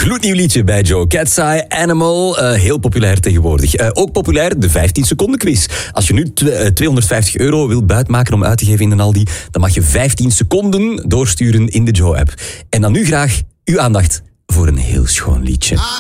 gloednieuw liedje bij Joe. Cat's Eye, Animal, heel populair tegenwoordig. Ook populair, de 15 seconden quiz. Als je nu €250 wilt buitmaken om uit te geven in een Aldi, dan mag je 15 seconden doorsturen in de Joe-app. En dan nu graag uw aandacht voor een heel schoon liedje.